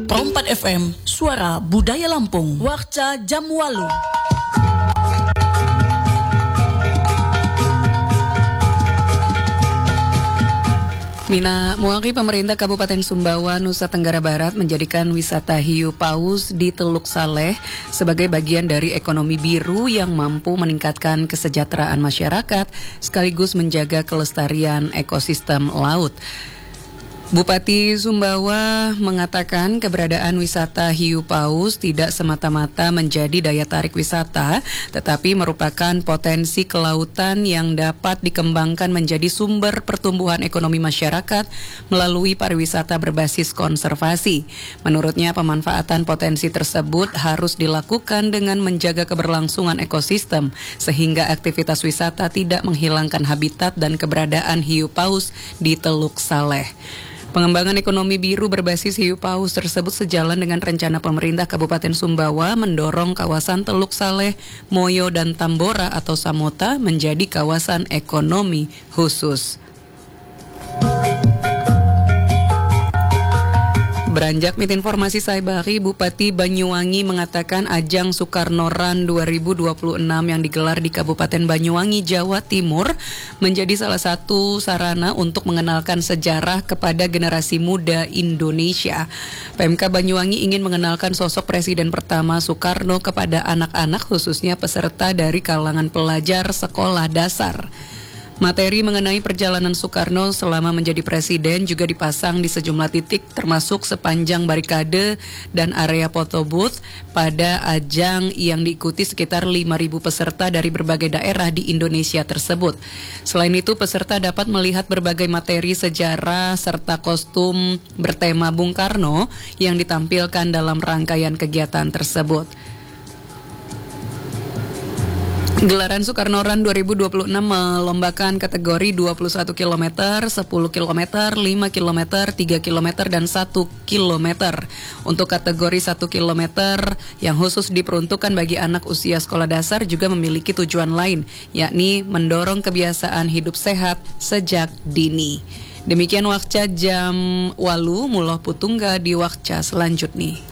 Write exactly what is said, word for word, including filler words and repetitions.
Prompat F M, Suara Budaya Lampung. Wakca jam walu. Mina Muari, pemerintah Kabupaten Sumbawa, Nusa Tenggara Barat menjadikan wisata hiu paus di Teluk Saleh sebagai bagian dari ekonomi biru yang mampu meningkatkan kesejahteraan masyarakat sekaligus menjaga kelestarian ekosistem laut. Bupati Sumbawa mengatakan keberadaan wisata hiu paus tidak semata-mata menjadi daya tarik wisata, tetapi merupakan potensi kelautan yang dapat dikembangkan menjadi sumber pertumbuhan ekonomi masyarakat melalui pariwisata berbasis konservasi. Menurutnya, pemanfaatan potensi tersebut harus dilakukan dengan menjaga keberlangsungan ekosistem, sehingga aktivitas wisata tidak menghilangkan habitat dan keberadaan hiu paus di Teluk Saleh. Pengembangan ekonomi biru berbasis hiu paus tersebut sejalan dengan rencana pemerintah Kabupaten Sumbawa mendorong kawasan Teluk Saleh, Moyo, dan Tambora atau Samota menjadi kawasan ekonomi khusus. Beranjak mit informasi Saibari, Bupati Banyuwangi mengatakan ajang Soekarno Run dua ribu dua puluh enam yang digelar di Kabupaten Banyuwangi, Jawa Timur menjadi salah satu sarana untuk mengenalkan sejarah kepada generasi muda Indonesia. P M K Banyuwangi ingin mengenalkan sosok Presiden pertama Soekarno kepada anak-anak, khususnya peserta dari kalangan pelajar sekolah dasar. Materi mengenai perjalanan Soekarno selama menjadi presiden juga dipasang di sejumlah titik termasuk sepanjang barikade dan area photo booth pada ajang yang diikuti sekitar lima ribu peserta dari berbagai daerah di Indonesia tersebut. Selain itu, peserta dapat melihat berbagai materi sejarah serta kostum bertema Bung Karno yang ditampilkan dalam rangkaian kegiatan tersebut. Gelaran Soekarno Run dua ribu dua puluh enam melombakan kategori dua puluh satu kilometer, sepuluh kilometer, lima kilometer, tiga kilometer, dan satu kilometer. Untuk kategori satu kilometer yang khusus diperuntukkan bagi anak usia sekolah dasar juga memiliki tujuan lain, yakni mendorong kebiasaan hidup sehat sejak dini. Demikian Wakca Jam Walu, Muloh Putungga di Wakca selanjutnya.